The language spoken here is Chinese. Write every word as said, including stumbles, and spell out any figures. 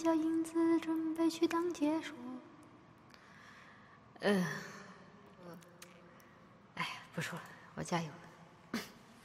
下影子，准备去当解说。嗯，哎呀，不说了，我加油了。